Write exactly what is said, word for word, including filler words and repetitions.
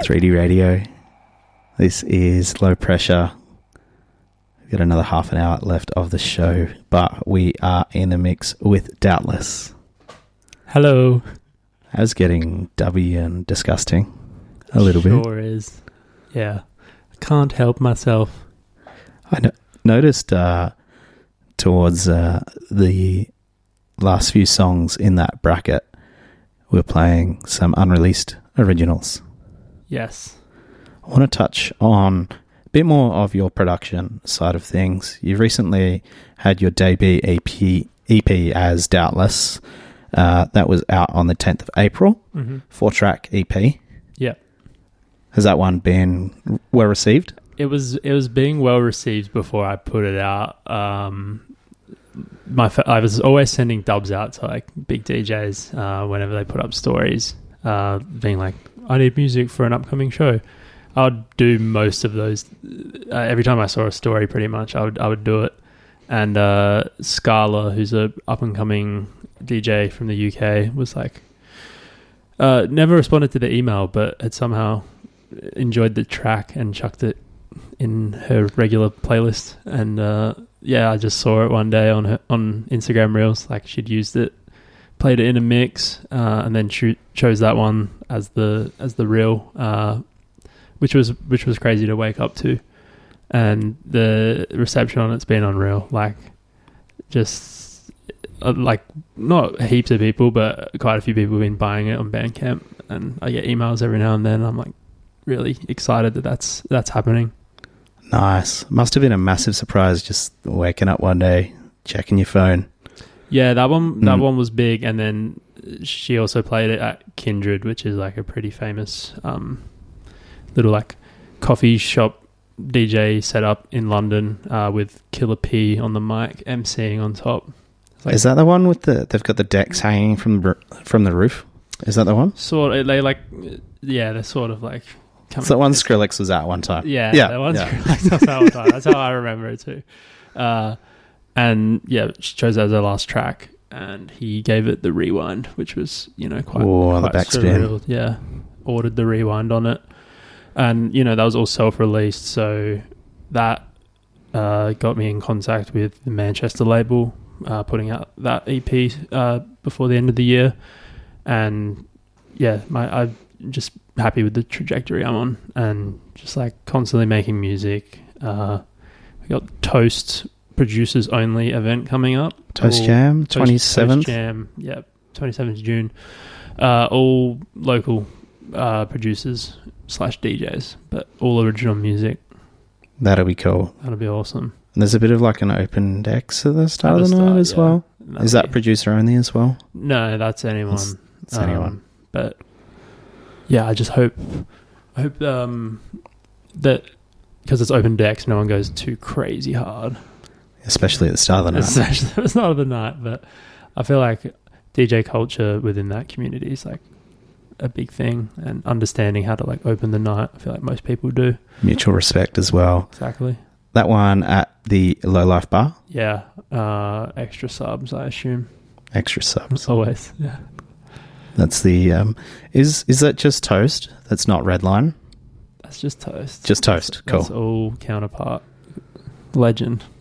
three D Radio. This is Low Pressure. We've got another half an hour left of the show, but we are in the mix with Doubtless. Hello. I was getting dubby and disgusting a little sure bit. Sure is. Yeah. I can't help myself. I no- noticed uh, towards uh, the last few songs in that bracket, we're playing some unreleased originals. Yes. I want to touch on a bit more of your production side of things. You recently had your debut E P, E P as Doubtless. Uh, that was out on the tenth of April. Mm-hmm. Four-track E P. Yeah. Has that one been well received? It was it was being well received before I put it out. Um, my I was always sending dubs out to like big D Js uh, whenever they put up stories, uh, being like, I need music for an upcoming show. I would do most of those. Uh, every time I saw a story, pretty much, I would I would do it. And uh, Scala, who's a up and coming D J from the U K, was like, uh, never responded to the email, but had somehow enjoyed the track and chucked it in her regular playlist. And uh, yeah, I just saw it one day on her on Instagram Reels. Like she'd used it, played it in a mix, uh, and then cho- chose that one as the as the reel, uh, which was which was crazy to wake up to. And the reception on it's been unreal. Like, just uh, like not heaps of people, but quite a few people have been buying it on Bandcamp, and I get emails every now and then. I'm like really excited that that's that's happening. Nice. Must have been a massive surprise just waking up one day, checking your phone. Yeah, that one that Mm. one was big, and then she also played it at Kindred, which is like a pretty famous um, little like coffee shop D J setup in London uh, with Killer P on the mic, emceeing on top. Like, is that the one with the? They've got the decks hanging from the from the roof. Is that the one? Sort of, they like, yeah, they're sort of like. It's the one Skrillex was at one time. Yeah, yeah, that one's yeah. Skrillex was at one time. That's how I remember it too. Uh, and yeah, she chose that as her last track, and he gave it the rewind, which was you know quite. Oh, the quite backspin. surreal. Yeah, ordered the rewind on it. And, you know, that was all self-released, so that uh, got me in contact with the Manchester label, uh, putting out that E P uh, before the end of the year. And, yeah, my, I'm just happy with the trajectory I'm on and just, like, constantly making music. Uh, we got Toast Producers Only event coming up. Toast all, Jam, Toast, twenty-seventh. Toast Jam, yeah, twenty-seventh of June. Uh, all local uh, producers slash D Js, but all original music. That'll be cool. That'll be awesome. And there's a bit of like an open decks at the start At of the the night start, as yeah. well. That'll Is that be- producer only as well? No, that's anyone. It's, it's Um, anyone. But yeah, I just hope, I hope um, that because it's open decks, no one goes too crazy hard. Especially at the start of the night. Especially at the start of the night, but I feel like D J culture within that community is like a big thing, and understanding how to like open the night. I feel like most people do. Mutual respect as well. Exactly. That one at the Low Life Bar. Yeah. Uh, extra subs, I assume. Extra subs. Always. Yeah. That's the um. Is is that just Toast? That's not Redline. That's just Toast. Just Toast. That's Cool. all Counterpart. Legend.